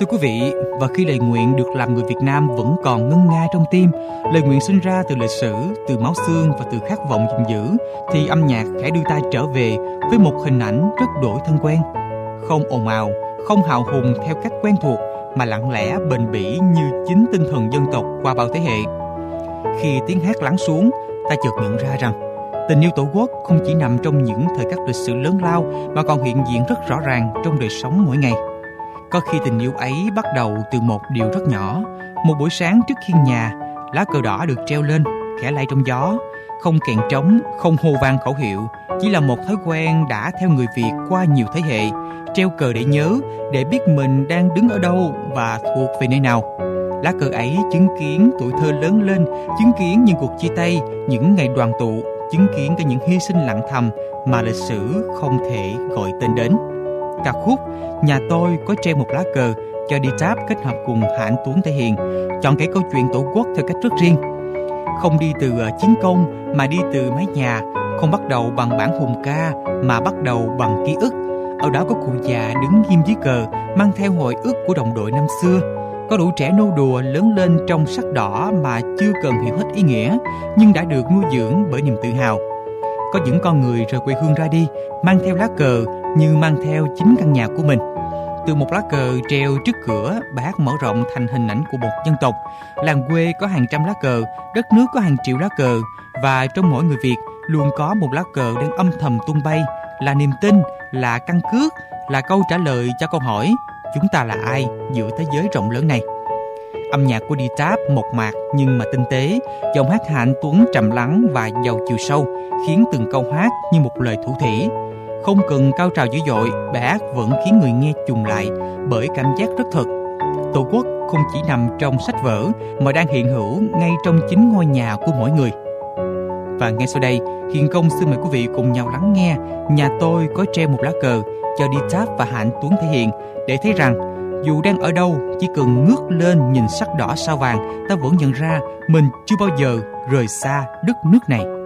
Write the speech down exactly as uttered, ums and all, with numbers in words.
Thưa quý vị, và khi lời nguyện được làm người Việt Nam vẫn còn ngân nga trong tim, lời nguyện sinh ra từ lịch sử, từ máu xương và từ khát vọng gìn giữ, thì âm nhạc khẽ đưa ta trở về với một hình ảnh rất đổi thân quen. Không ồn ào, không hào hùng theo cách quen thuộc, mà lặng lẽ bền bỉ như chính tinh thần dân tộc qua bao thế hệ. Khi tiếng hát lắng xuống, ta chợt nhận ra rằng tình yêu Tổ quốc không chỉ nằm trong những thời khắc lịch sử lớn lao mà còn hiện diện rất rõ ràng trong đời sống mỗi ngày. Có khi tình yêu ấy bắt đầu từ một điều rất nhỏ. Một buổi sáng trước hiên nhà, lá cờ đỏ được treo lên, khẽ lay trong gió. Không kèn trống, không hô vang khẩu hiệu, chỉ là một thói quen đã theo người Việt qua nhiều thế hệ. Treo cờ để nhớ, để biết mình đang đứng ở đâu và thuộc về nơi nào. Lá cờ ấy chứng kiến tuổi thơ lớn lên, chứng kiến những cuộc chia tay, những ngày đoàn tụ, chứng kiến cả những hy sinh lặng thầm mà lịch sử không thể gọi tên đến. Ca khúc Nhà tôi có treo một lá cờ cho D-Tap kết hợp cùng Hà Anh Tuấn thể hiện, chọn kể câu chuyện Tổ quốc theo cách rất riêng. Không đi từ chiến công mà đi từ mái nhà, không bắt đầu bằng bản hùng ca mà bắt đầu bằng ký ức. Ở đó có cụ già đứng nghiêm dưới cờ, mang theo hồi ức của đồng đội năm xưa. Có đủ trẻ nô đùa lớn lên trong sắc đỏ mà chưa cần hiểu hết ý nghĩa, nhưng đã được nuôi dưỡng bởi niềm tự hào. Có những con người rời quê hương ra đi, mang theo lá cờ như mang theo chính căn nhà của mình. Từ một lá cờ treo trước cửa, bài hát mở rộng thành hình ảnh của một dân tộc. Làng quê có hàng trăm lá cờ, đất nước có hàng triệu lá cờ, và trong mỗi người Việt luôn có một lá cờ đang âm thầm tung bay, là niềm tin, là căn cước, là câu trả lời cho câu hỏi chúng ta là ai giữa thế giới rộng lớn này. Âm nhạc của D-Tap mộc mạc nhưng mà tinh tế, giọng hát Hà Anh Tuấn trầm lắng và giàu chiều sâu, khiến từng câu hát như một lời thủ thỉ. Không cần cao trào dữ dội, bài hát vẫn khiến người nghe chùng lại bởi cảm giác rất thật. Tổ quốc không chỉ nằm trong sách vở mà đang hiện hữu ngay trong chính ngôi nhà của mỗi người. Và ngay sau đây, Hiền Công xin mời quý vị cùng nhau lắng nghe Nhà tôi có treo một lá cờ cho D-Tap và Hà Anh Tuấn thể hiện, để thấy rằng dù đang ở đâu, chỉ cần ngước lên nhìn sắc đỏ sao vàng, ta vẫn nhận ra mình chưa bao giờ rời xa đất nước này.